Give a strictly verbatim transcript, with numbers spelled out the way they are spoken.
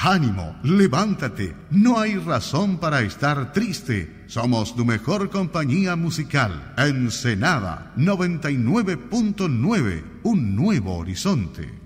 ánimo, levántate, no hay razón para estar triste. Somos tu mejor compañía musical. Ensenada noventa y nueve punto nueve, un nuevo horizonte.